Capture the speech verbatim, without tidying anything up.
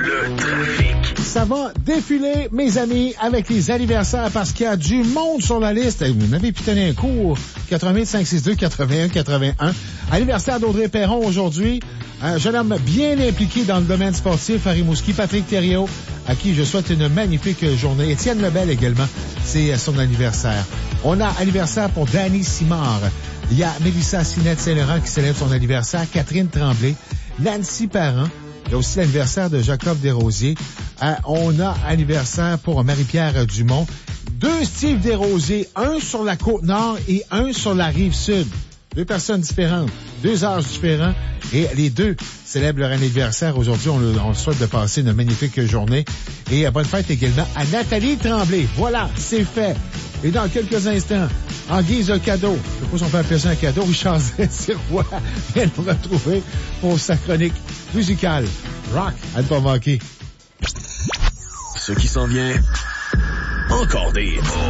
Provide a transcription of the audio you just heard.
Le trafic. Ça va défiler, mes amis, avec les anniversaires parce qu'il y a du monde sur la liste. Vous n'avez pu tenir un cours. quatre-vingt-huit cinq six deux quatre-vingt-un quatre-vingt-un. Anniversaire d'Audrey Perron aujourd'hui. Un jeune homme bien impliqué dans le domaine sportif à Rimouski. Patrick Thériault, à qui je souhaite une magnifique journée. Étienne Lebel également, c'est son anniversaire. On a anniversaire pour Danny Simard. Il y a Mélissa Sinette-Saint-Laurent qui célèbre son anniversaire. Catherine Tremblay. Nancy Parent. Il y a aussi l'anniversaire de Jacob Desrosiers. Euh, on a anniversaire pour Marie-Pierre Dumont. Deux Steve Desrosiers, un sur la Côte-Nord et un sur la Rive-Sud. Deux personnes différentes, deux âges différents, et les deux célèbrent leur anniversaire. Aujourd'hui, on, le, on le souhaite de passer une magnifique journée. Et bonne fête également à Nathalie Tremblay. Voilà, c'est fait. Et dans quelques instants, en guise de cadeau, je sais pas si on peut appeler ça un cadeau, Richard Sirois vient nous retrouver pour sa chronique musicale. Rock, à ne pas manquer. Ce qui s'en vient, encore des